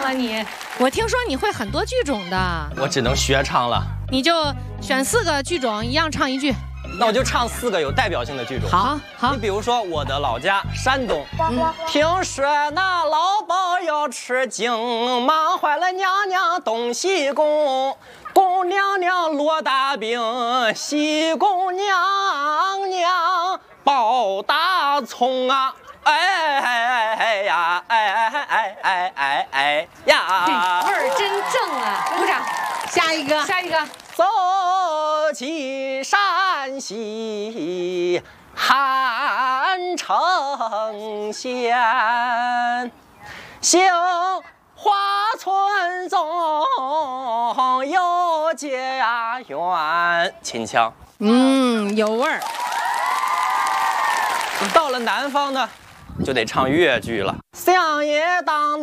啊你！我听说你会很多剧种的， 我只能学唱了。 你就选4个剧种，一样唱一句。 那我就唱4个有代表性的剧种。 好， 你比如说我的老家山东，听说那老鸨要吃惊，忙坏了娘娘东西宫，宫娘娘落大病，西宫娘娘抱大葱啊！哎呀，哎呀！ 味儿真正啊！鼓掌。下一个。 走进山西汉城县，杏花村中有家园。秦腔， 有味儿。 到了南方呢，就得唱越剧了。乡野当